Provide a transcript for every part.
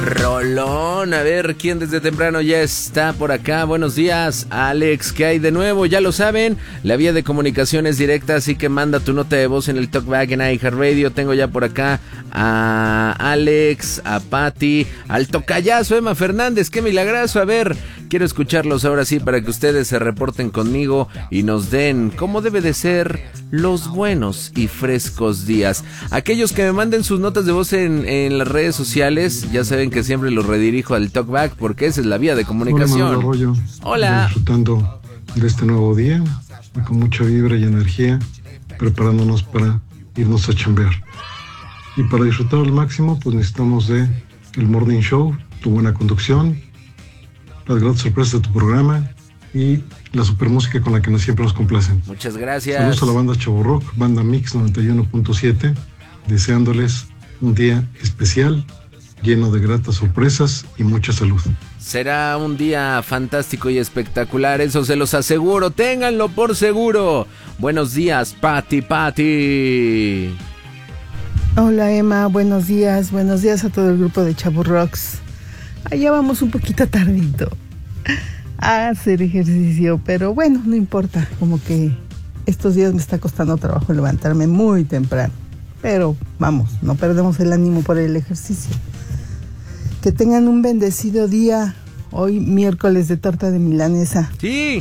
Rolón, a ver quién desde temprano ya está por acá. Buenos días, Alex, ¿qué hay de nuevo? Ya lo saben, la vía de comunicación es directa, así que manda tu nota de voz en el Talkback en iHeartRadio. Tengo ya por acá a Alex, a Patti, al tocayazo Emma Fernández, qué milagroso. A ver, quiero escucharlos ahora sí para que ustedes se reporten conmigo y nos den, como debe de ser, los buenos y frescos días. Aquellos que me manden sus notas de voz en las redes sociales, ya saben que siempre los redirijo al Talkback porque esa es la vía de comunicación. Hola, Manolo Arroyo. Hola. Disfrutando de este nuevo día, con mucha vibra y energía, preparándonos para irnos a chambear. Y para disfrutar al máximo, pues necesitamos de el Morning Show, tu buena conducción, las grandes sorpresas de tu programa y la super música con la que siempre nos complacen. Muchas gracias. Saludos a la banda Chavo Rock, banda Mix 91.7, deseándoles un día especial, lleno de gratas sorpresas y mucha salud. Será un día fantástico y espectacular, eso se los aseguro, ténganlo por seguro. Buenos días, Patti. Hola Emma, buenos días a todo el grupo de Chavo Rocks. Allá vamos un poquito tardito a hacer ejercicio, pero bueno, no importa, como que estos días me está costando trabajo levantarme muy temprano, pero vamos, no perdemos el ánimo por el ejercicio. Que tengan un bendecido día, hoy miércoles de torta de milanesa. Sí.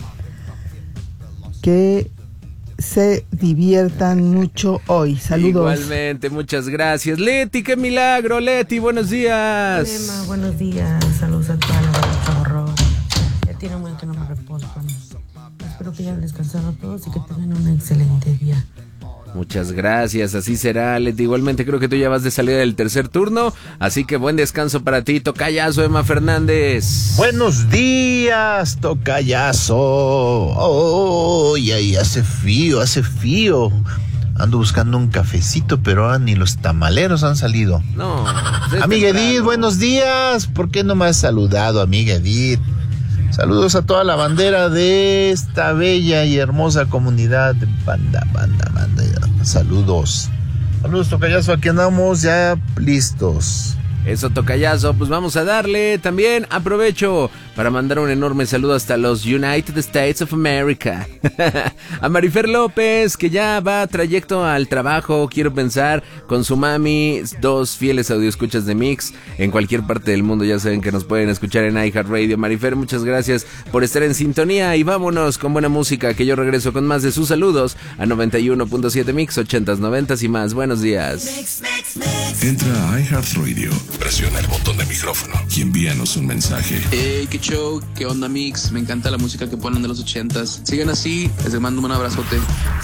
Que se diviertan mucho hoy. Saludos. Igualmente, muchas gracias. Leti, qué milagro, Leti, buenos días. Hola, Emma, buenos días. Saludos a toda la banda de Chavo Rock. Ya tiene un buen que no me reposo. Espero que hayan descansado todos y que tengan un excelente día. Muchas gracias, así será, Leti. Igualmente creo que tú ya vas de salida del tercer turno, así que buen descanso para ti, tocayazo Emma Fernández. Buenos días, tocayazo. Oh, y hace frío. Ando buscando un cafecito, pero ni los tamaleros han salido. No. Amiga Edith, buenos días. ¿Por qué no me has saludado, amiga Edith? Saludos a toda la bandera de esta bella y hermosa comunidad de banda. Saludos, tocayazo, aquí andamos ya listos. Eso, tocayazo, pues vamos a darle. También aprovecho para mandar un enorme saludo hasta los United States of America. A Marifer López, que ya va a trayecto al trabajo, quiero pensar, con su mami, 2 fieles audioescuchas de Mix en cualquier parte del mundo. Ya saben que nos pueden escuchar en iHeartRadio. Marifer, muchas gracias por estar en sintonía y vámonos con buena música, que yo regreso con más de sus saludos a 91.7 Mix, 80s, 90s y más. Buenos días. Entra a iHeartRadio, presiona el botón de micrófono y envíanos un mensaje. Hey, qué show, qué onda Mix, me encanta la música que ponen de los 80s. Sigan así, les mando un abrazote.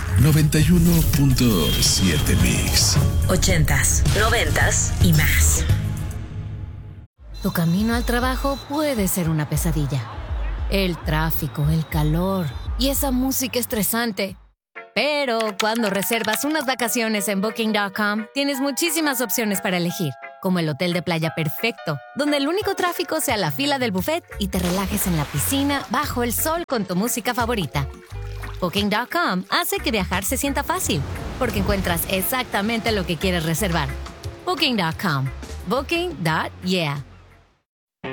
91.7 Mix. 80s, 90s y más. Tu camino al trabajo puede ser una pesadilla. El tráfico, el calor y esa música estresante. Pero cuando reservas unas vacaciones en Booking.com, tienes muchísimas opciones para elegir, como el hotel de playa perfecto, donde el único tráfico sea la fila del buffet y te relajes en la piscina bajo el sol con tu música favorita. Booking.com hace que viajar se sienta fácil, porque encuentras exactamente lo que quieres reservar. Booking.com. Booking.yeah.